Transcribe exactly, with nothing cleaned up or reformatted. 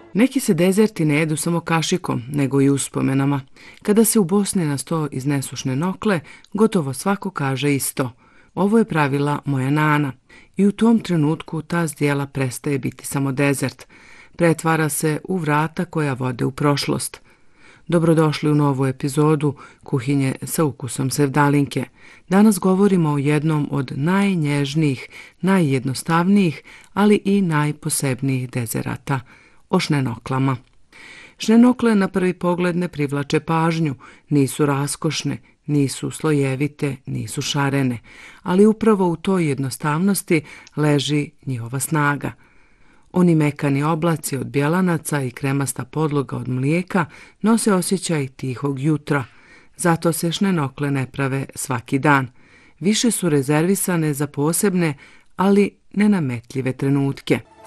Neki se dezerti ne jedu samo kašikom, nego i uspomenama. Kada se u Bosni na sto iznesu šnenokle, gotovo svako kaže isto. Ovo je pravila moja nana. I u tom trenutku ta zdjela prestaje biti samo dezert. Pretvara se u vrata koja vode u prošlost. Dobrodošli u novu epizodu Kuhinje sa ukusom sevdalinke. Danas govorimo o jednom od najnježnijih, najjednostavnijih, ali i najposebnijih dezerata, o šnenoklama. Šnenokle na prvi pogled ne privlače pažnju, nisu raskošne, nisu slojevite, nisu šarene, ali upravo u toj jednostavnosti leži njihova snaga. Oni mekani oblaci od bjelanaca i kremasta podloga od mlijeka nose osjećaj tihog jutra, zato se šnenokle ne prave svaki dan. Više su rezervisane za posebne, ali nenametljive trenutke.